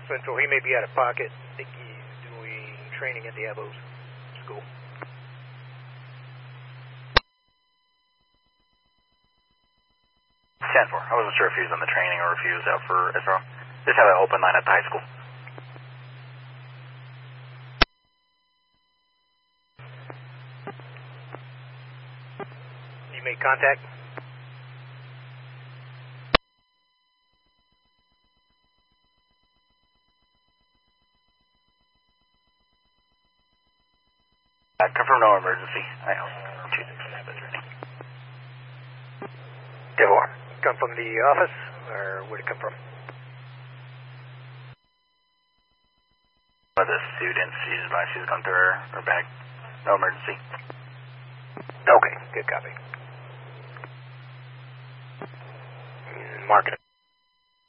Central, he may be out of pocket. I think he's doing training at the Avos school. Stanford. I wasn't sure if he was on the training or if he was out for SRO. Just have an open line at the high school. You made contact? Confirm no emergency. I know. Devor. Come from the office, or where'd it come from? One of the students, she's gone through her bag. No emergency. Okay, good copy. Marking